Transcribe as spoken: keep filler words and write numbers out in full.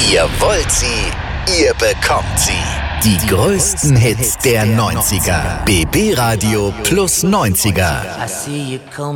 Ihr wollt sie, ihr bekommt sie. Die größten Hits der neunziger. B B Radio Plus neunziger. I see you come